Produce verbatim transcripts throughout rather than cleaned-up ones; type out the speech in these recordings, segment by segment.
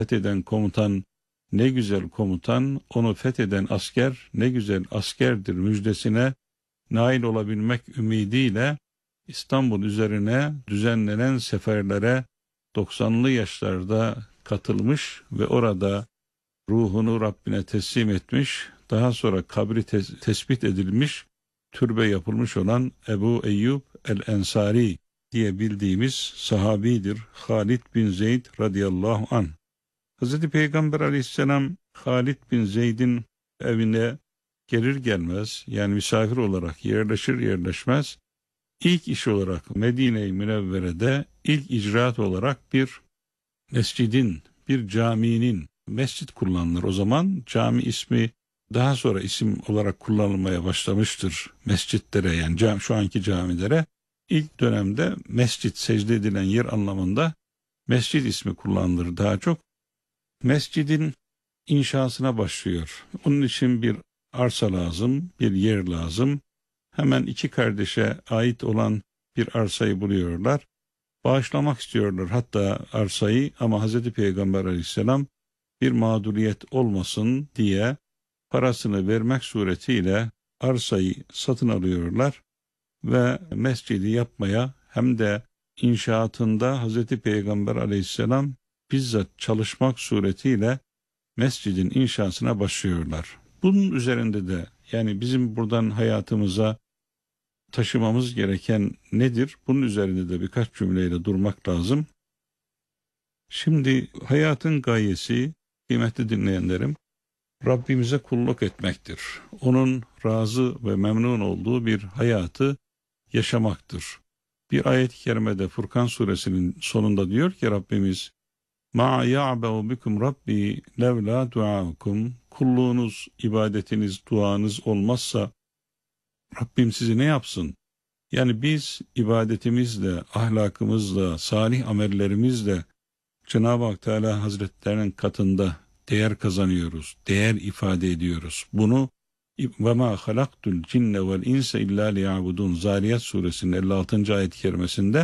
fetheden komutan ne güzel komutan, onu fetheden asker ne güzel askerdir müjdesine nail olabilmek ümidiyle İstanbul üzerine düzenlenen seferlere doksanlı yaşlarda katılmış ve orada ruhunu Rabbine teslim etmiş, daha sonra kabri tes- tespit edilmiş, türbe yapılmış olan Ebu Eyyub el-Ensari diye bildiğimiz sahabidir. Halid bin Zeyd radıyallahu anh. Hazreti Peygamber aleyhisselam Halid bin Zeyd'in evine gelir gelmez, yani misafir olarak yerleşir yerleşmez, ilk iş olarak Medine-i Münevvere'de ilk icraat olarak bir mescidin, bir caminin, mescit kullanılır. O zaman cami ismi daha sonra isim olarak kullanılmaya başlamıştır mescitlere, yani cam, şu anki camilere. İlk dönemde mescit, secde edilen yer anlamında mescid ismi kullanılır daha çok. Mescidin inşasına başlıyor. Onun için bir arsa lazım, bir yer lazım. Hemen iki kardeşe ait olan bir arsayı buluyorlar. Bağışlamak istiyorlar hatta arsayı, ama Hazreti Peygamber aleyhisselam bir mağduriyet olmasın diye parasını vermek suretiyle arsayı satın alıyorlar ve mescidi yapmaya, hem de inşaatında Hazreti Peygamber aleyhisselam bizzat çalışmak suretiyle mescidin inşasına başlıyorlar. Bunun üzerinde de, yani bizim buradan hayatımıza taşımamız gereken nedir? Bunun üzerinde de birkaç cümleyle durmak lazım. Şimdi hayatın gayesi, kıymetli dinleyenlerim, Rabbimize kulluk etmektir. Onun razı ve memnun olduğu bir hayatı yaşamaktır. Bir ayet-i kerimede Furkan suresinin sonunda diyor ki Rabbimiz, مَا يَعْبَوْ بِكُمْ رَبِّي لَوْلَا دُعَاكُمْ Kulluğunuz, ibadetiniz, duanız olmazsa Rabbim sizi ne yapsın? Yani biz ibadetimizle, ahlakımızla, salih amellerimizle Cenab-ı Hak Teala Hazretlerinin katında değer kazanıyoruz, değer ifade ediyoruz. Bunu وَمَا خَلَقْتُ الْجِنَّ وَالْاِنْسَ اِلَّا لِيَعْبُدُونَ Zariyat suresinin elli altıncı ayet-i kerimesinde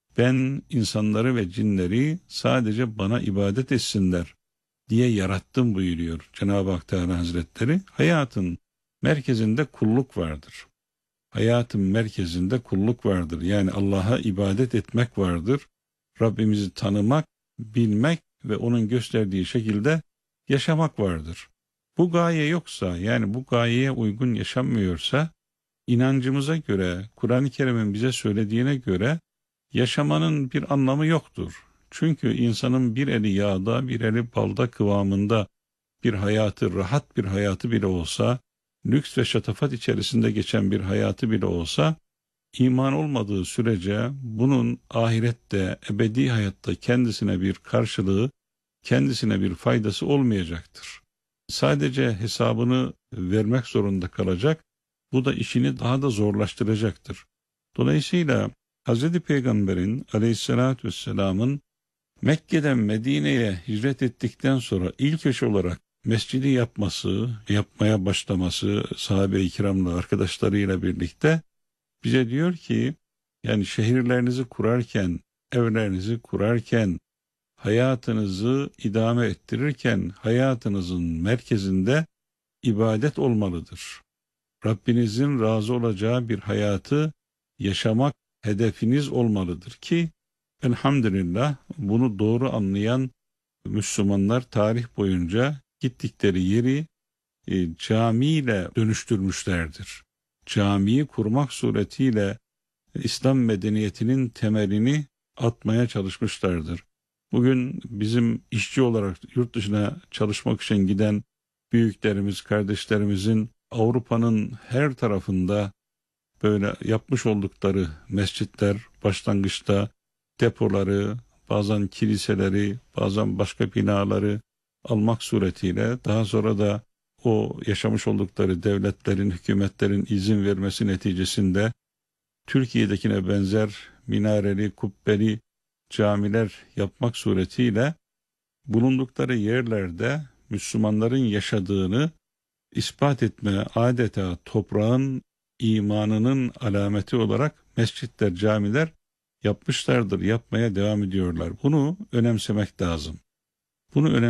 ben insanları ve cinleri sadece bana ibadet etsinler diye yarattım buyuruyor Cenab-ı Hak Teala Hazretleri. Hayatın merkezinde kulluk vardır. Hayatın merkezinde kulluk vardır. Yani Allah'a ibadet etmek vardır. Rabbimizi tanımak, bilmek ve onun gösterdiği şekilde yaşamak vardır. Bu gaye yoksa, yani bu gayeye uygun yaşanmıyorsa, inancımıza göre, Kur'an-ı Kerim'in bize söylediğine göre yaşamanın bir anlamı yoktur. Çünkü insanın bir eli yağda, bir eli balda kıvamında bir hayatı, rahat bir hayatı bile olsa, lüks ve şatafat içerisinde geçen bir hayatı bile olsa, iman olmadığı sürece bunun ahirette, ebedi hayatta kendisine bir karşılığı, kendisine bir faydası olmayacaktır. Sadece hesabını vermek zorunda kalacak, bu da işini daha da zorlaştıracaktır. Dolayısıyla Hz. Peygamber'in aleyhissalatü vesselamın Mekke'den Medine'ye hicret ettikten sonra ilk iş olarak mescidi yapması, yapmaya başlaması sahabe-i kiramla, arkadaşlarıyla birlikte bize diyor ki, yani şehirlerinizi kurarken, evlerinizi kurarken, hayatınızı idame ettirirken hayatınızın merkezinde ibadet olmalıdır. Rabbinizin razı olacağı bir hayatı yaşamak hedefiniz olmalıdır ki elhamdülillah bunu doğru anlayan Müslümanlar tarih boyunca gittikleri yeri e, camiyle dönüştürmüşlerdir. Camiyi kurmak suretiyle İslam medeniyetinin temelini atmaya çalışmışlardır. Bugün bizim işçi olarak yurt dışına çalışmak için giden büyüklerimiz, kardeşlerimizin Avrupa'nın her tarafında böyle yapmış oldukları mescitler, başlangıçta depoları, bazen kiliseleri, bazen başka binaları almak suretiyle daha sonra da o yaşamış oldukları devletlerin, hükümetlerin izin vermesi neticesinde Türkiye'dekine benzer minareli, kubbeli camiler yapmak suretiyle bulundukları yerlerde Müslümanların yaşadığını ispat etme, adeta toprağın imanının alameti olarak mescitler, camiler yapmışlardır, yapmaya devam ediyorlar. Bunu önemsemek lazım. Bunu önemli